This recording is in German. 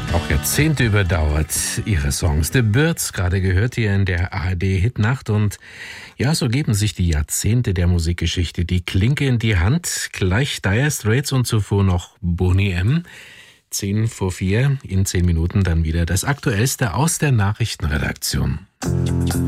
Auch Jahrzehnte überdauert ihre Songs. The Byrds, gerade gehört hier in der ARD-Hitnacht. Und ja, so geben sich die Jahrzehnte der Musikgeschichte die Klinke in die Hand. Gleich Dire Straits und zuvor noch Boney M. 4:10. In 10 Minuten dann wieder das Aktuellste aus der Nachrichtenredaktion.